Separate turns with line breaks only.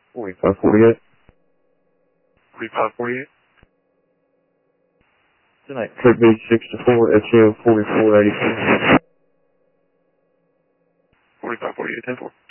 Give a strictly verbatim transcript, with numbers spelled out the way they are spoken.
forty-five forty-eight.
forty-five forty-eight.
Tonight, Kurt B six to four, F C O forty-four eighty-four.
forty-five forty-eight, ten four.